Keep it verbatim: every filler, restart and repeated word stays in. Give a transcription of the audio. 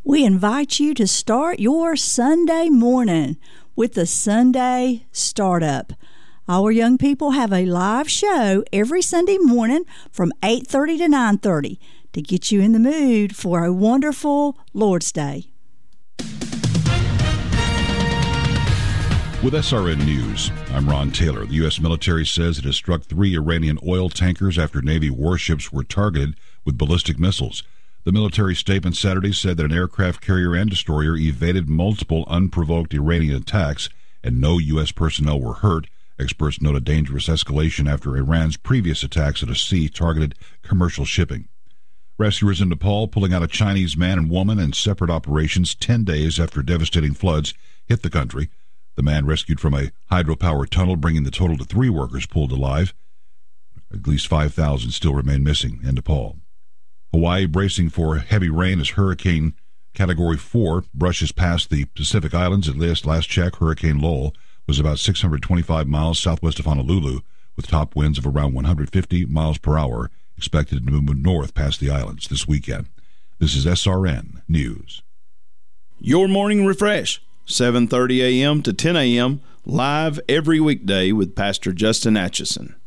We invite you to start your Sunday morning with the Sunday Startup. Our young people have a live show every Sunday morning from eight thirty to nine thirty to get you in the mood for a wonderful Lord's Day. With S R N News, I'm Ron Taylor. The U S military says it has struck three Iranian oil tankers after Navy warships were targeted with ballistic missiles. The military statement Saturday said that an aircraft carrier and destroyer evaded multiple unprovoked Iranian attacks and no U S personnel were hurt. Experts note a dangerous escalation after Iran's previous attacks at a sea targeted commercial shipping. Rescuers in Nepal pulling out a Chinese man and woman in separate operations ten days after devastating floods hit the country. The man rescued from a hydropower tunnel, bringing the total to three workers pulled alive. At least five thousand still remain missing in Nepal. Hawaii bracing for heavy rain as Hurricane Category four brushes past the Pacific Islands. At last, last check, Hurricane Lowell was about six hundred twenty-five miles southwest of Honolulu, with top winds of around one hundred fifty miles per hour, expected to move north past the islands this weekend. This is S R N News. Your Morning Refresh, seven thirty a.m. to ten a.m., live every weekday with Pastor Justin Atchison.